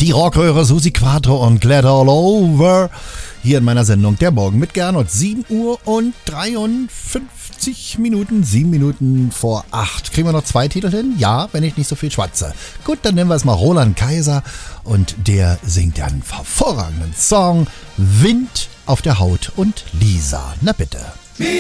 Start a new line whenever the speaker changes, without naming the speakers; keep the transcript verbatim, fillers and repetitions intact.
Die Rockröhre Susi Quattro und Glad All Over. Hier in meiner Sendung Der Morgen mit Gernot. sieben Uhr und dreiundfünfzig Minuten. sieben Minuten vor acht. Kriegen wir noch zwei Titel hin? Ja, wenn ich nicht so viel schwatze. Gut, dann nehmen wir es mal Roland Kaiser. Und der singt einen hervorragenden Song. Wind auf der Haut und Lisa. Na bitte.